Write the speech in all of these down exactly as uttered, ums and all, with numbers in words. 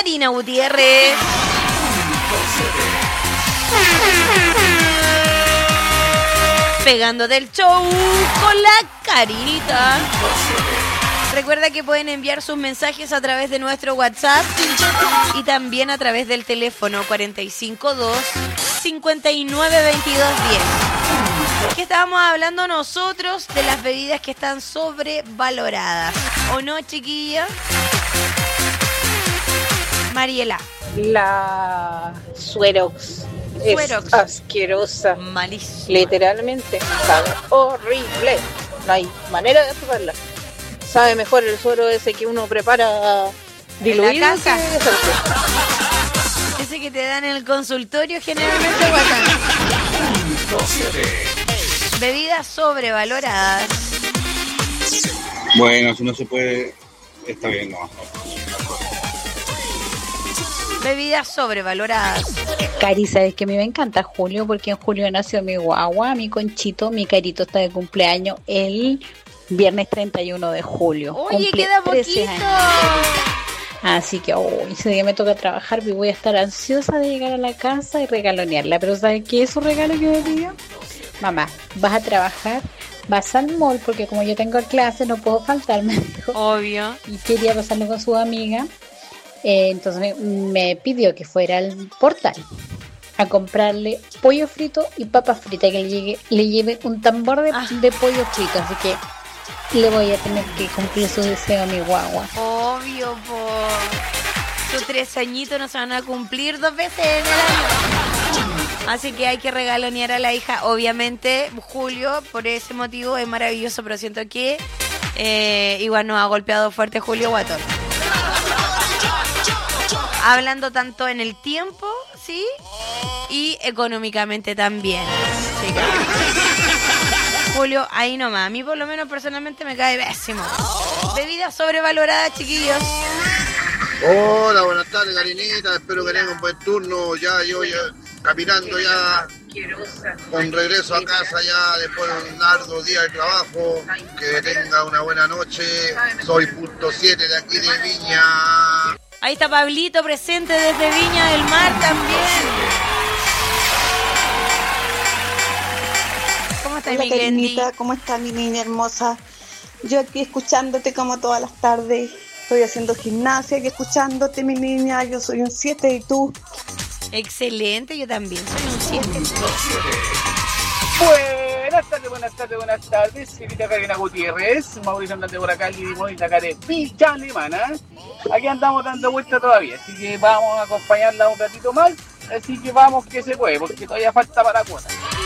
Karina Gutiérrez. Pegándote el show con la Carita. Recuerda que pueden enviar sus mensajes a través de nuestro WhatsApp y también a través del teléfono cuatro cinco dos, cinco nueve, veintidós diez. ¿Qué estábamos hablando nosotros? De las bebidas que están sobrevaloradas. ¿O no, chiquilla? Mariela. La Suerox. Suerox. Es asquerosa. Malísima. Literalmente. Sabe horrible. No hay manera de probarla. Sabe mejor el suero ese que uno prepara diluido. ¿En la casa? Que ese que te dan en el consultorio generalmente, guatán. Bebidas sobrevaloradas. Bueno, si no se puede, está bien, no. Bebidas sobrevaloradas. Cari, ¿sabes que a mí me encanta Julio? Porque en julio nació mi guagua, mi Conchito, mi Carito está de cumpleaños el viernes treinta y uno de julio. Oye, cumple queda trece poquito. años. Así que oh, ese día me toca trabajar y voy a estar ansiosa de llegar a la casa y regalonearla. Pero ¿sabes qué es su regalo que me pidió? Mamá, vas a trabajar, vas al mall, porque como yo tengo clase no puedo faltarme. Obvio. Y quería pasarlo con su amiga. Eh, entonces me, me pidió que fuera al Portal a comprarle pollo frito y papas fritas, que le, llegue, le lleve un tambor de, ah. de pollo frito. Así que le voy a tener que cumplir su deseo a mi guagua. Obvio, por sus tres añitos no se van a cumplir dos veces en el año. Así que hay que regalonear a la hija. Obviamente, Julio, por ese motivo es maravilloso, pero siento que eh, igual nos ha golpeado fuerte Julio Guatón. Hablando tanto en el tiempo, ¿sí? Y económicamente también. Sí, claro. Julio, ahí nomás. A mí por lo menos personalmente me cae pésimo. Bebidas sobrevaloradas, chiquillos. Hola, buenas tardes, Karinita. Espero que tengan un buen turno. Ya, yo ya caminando ya. Con regreso a casa ya después de un largo día de trabajo. Que tenga una buena noche. Soy punto siete de aquí de Viña. Ahí está Pablito presente desde Viña del Mar también. ¿Cómo estás, Hola, mi Karinita? Glendy? ¿Cómo está mi niña hermosa? Yo aquí escuchándote como todas las tardes. Estoy haciendo gimnasia aquí escuchándote, mi niña. Yo soy un siete y tú. Excelente, yo también soy un siete. Buenas tardes, buenas tardes, buenas tardes. Señorita Karina Gutiérrez, Mauricio Andante por acá, y Mónica Care, Villa Alemana. Aquí andamos dando vuelta todavía, así que vamos a acompañarla un ratito más. Así que vamos que se puede, porque todavía falta para cuota.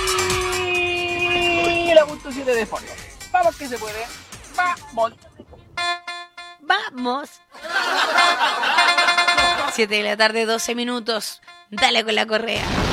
Y la punto siete de fondo. Vamos que se puede. Vamos. Vamos. siete de la tarde, doce minutos. Dale con la correa.